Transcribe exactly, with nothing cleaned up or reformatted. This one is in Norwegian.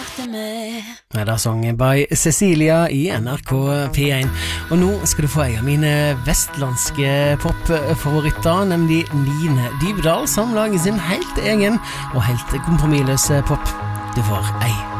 svarte med. Nei, da sang by Cecilia i N R K P én. Og nå skal du få en av mine vestlandske popfavoritter, nemlig Line Dybdahl, som lager sin helt egen og helt kompromissløse pop. Du får ei.